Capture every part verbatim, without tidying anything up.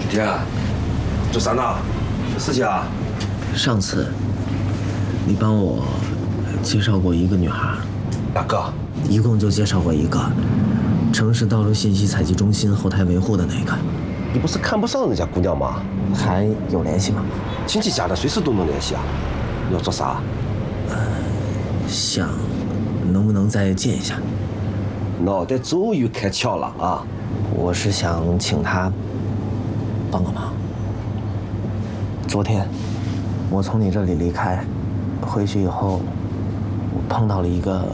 天，做啥呢？有事情啊？ 上次你帮我介绍过一个女孩， 哪个？ 一共就介绍过一个，城市道路信息采集中心后台维护的那个。 你不是看不上人家姑娘吗？ 还有联系吗？ 亲戚家的随时都能联系啊。你要做啥？ 呃，想能不能再见一下？ 脑袋终于开窍了啊！ 我是想请她帮个忙。昨天我从你这里离开，回去以后，我碰到了一个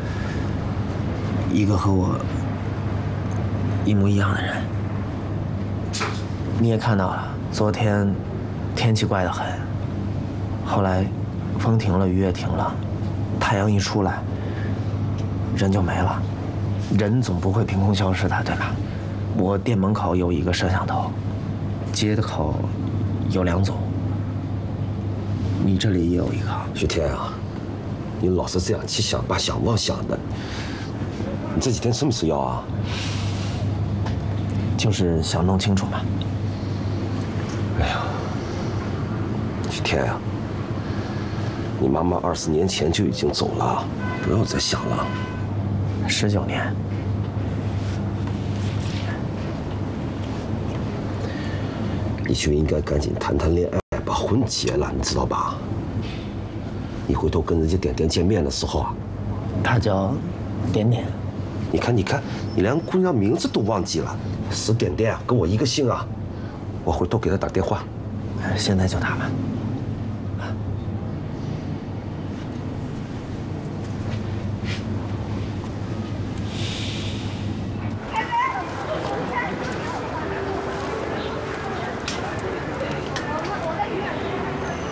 一个和我一模一样的人。你也看到了，昨天天气怪得很，后来风停了，雨也停了，太阳一出来，人就没了。人总不会凭空消失的，对吧？我店门口有一个摄像头，街口有两组，你这里也有一个。 徐天啊，你老是这样去想吧想妄想的。你这几天吃没吃药啊？ 就是想弄清楚嘛。 哎呀，徐天呀，你妈妈二十年前就已经走了，不要再想了。 十九年。 你就应该赶紧谈谈恋爱，把婚结了，你知道吧？你回头跟人家点点见面的时候啊， 她叫点点。 你看，你看，你连姑娘名字都忘记了，石点点，跟我一个姓啊。我回头给她打电话。 现在就打吧。